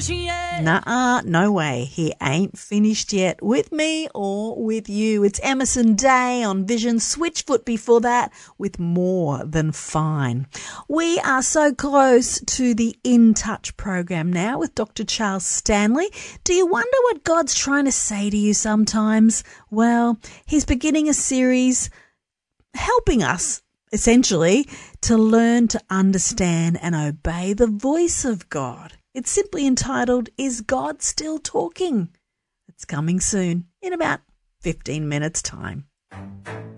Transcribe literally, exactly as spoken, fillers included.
finished yet. Nuh-uh, no way. He ain't finished yet with me or with you. It's Emerson Day on Vision. Switchfoot before that with More Than Fine. We are so close to the In Touch program now with Doctor Charles Stanley. Do you wonder what God's trying to say to you sometimes? Well, he's beginning a series helping us, essentially, to learn to understand and obey the voice of God. It's simply entitled, Is God Still Talking? It's coming soon, in about fifteen minutes' time.